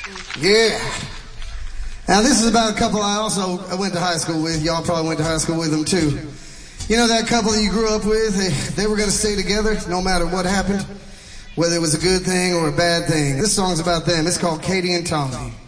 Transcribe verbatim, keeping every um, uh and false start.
Yeah. Now this is about a couple I also I went to high school with. Y'all probably went to high school with them too. You know that couple that you grew up with? They, they were going to stay together no matter what happened, whether it was a good thing or a bad thing. This song's about them. It's called Katie and Tommy.